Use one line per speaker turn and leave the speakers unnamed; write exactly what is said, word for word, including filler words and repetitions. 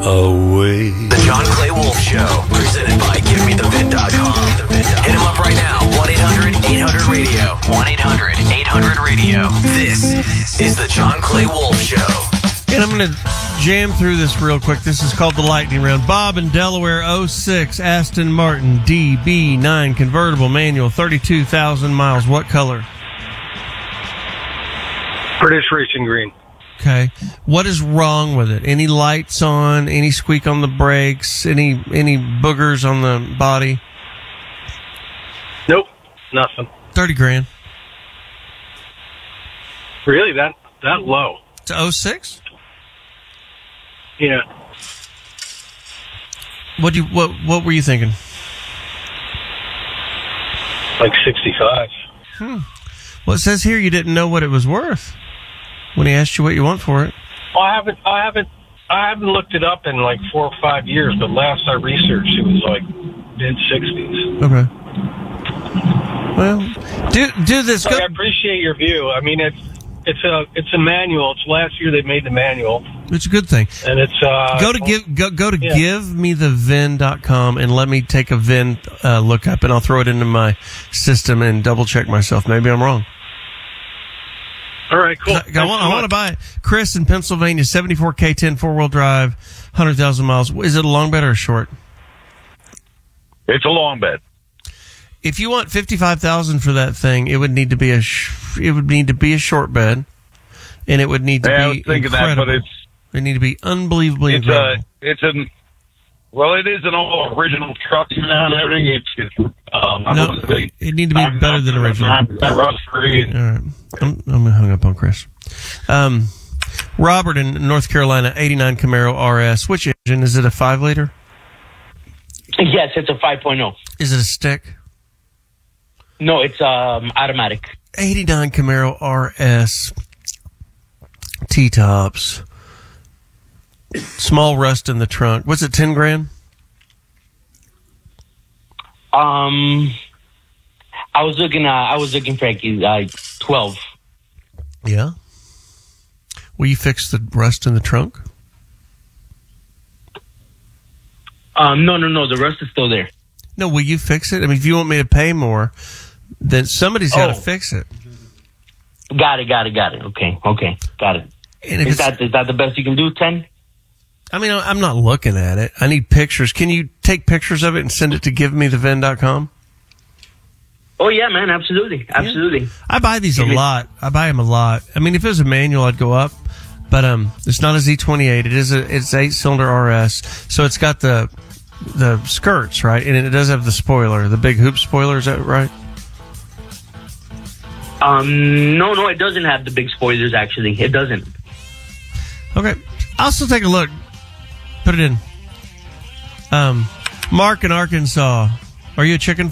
away.
The John Clay Wolf Show, presented by Give Me The Vin dot com. Hit him up right now, one eight hundred eight hundred radio. one eight hundred eight hundred radio. This is The John Clay Wolf Show.
And I'm going to jam through this real quick. This is called the Lightning Round. Bob in Delaware, oh six, Aston Martin D B nine convertible manual, thirty-two thousand miles. What color?
British Racing Green.
Okay. What is wrong with it? Any lights on? Any squeak on the brakes? Any any boogers on the body?
Nope, nothing.
Thirty grand.
Really, that that low?
It's oh six.
Yeah.
What you what what were you thinking?
Like sixty-five.
Hmm. Well, it says here you didn't know what it was worth when he asked you what you want for it.
Well, I haven't, I haven't, I haven't looked it up in like four or five years. But last I researched, it was like mid sixties.
Okay. Well, do do this.
Look, I appreciate your view. I mean, it's it's a it's a manual. It's last year they made the manual.
It's a good thing.
And it's uh,
go to give go go to
yeah.
give me the vin dot com and let me take a V I N uh, lookup, and I'll throw it into my system and double check myself. Maybe I'm wrong.
All right, cool.
I, I, want, I want to buy it. Chris in Pennsylvania, seventy-four K ten four-wheel drive, one hundred thousand miles. Is it a long bed or a short?
It's a long bed.
If you want fifty-five thousand dollars for that thing, it would need to be a sh- it would need to be a short bed, and it would need to
yeah,
be
I was thinking
incredible.
that, but it's
it need to be unbelievably
it's
incredible.
a it's an well, it is an all original truck and everything. It's, it's um,
no,
say,
it need to be
I'm
better
not,
than original.
I'm not rust-free.
All right, I'm, I'm hung up on Chris. Um, Robert in North Carolina, eighty-nine Camaro R S. Which engine is it? A five liter?
Yes, it's a five point oh.
Is it a stick?
No, it's um automatic.
eighty-nine Camaro R S. T-tops. Small rust in the trunk. Was it ten grand?
Um, I was looking. Uh, I was looking for uh, twelve.
Yeah. Will you fix the rust in the trunk?
Um, no, no, no. The rust is still there.
No, will you fix it? I mean, if you want me to pay more, then somebody's got to
Oh.
fix it.
Got it. Got it. Got it. Okay. Okay. Got it.
And if
Is
it's-
that is that the best you can do? Ten.
I mean, I'm not looking at it. I need pictures. Can you take pictures of it and send it to give me the vin dot com?
Oh yeah, man. Absolutely. Absolutely.
I buy these a lot. I buy them a lot. I mean, if it was a manual, I'd go up. But um, it's not a Z twenty-eight. It is a it's eight cylinder R S. So it's got the the skirts, right? And it does have the spoiler, the big hoop spoiler. Is that right?
Um, no, no, it doesn't have the big spoilers. Actually, it doesn't.
Okay, I'll still take a look. Put it in. Um, Mark in Arkansas. Are you a chicken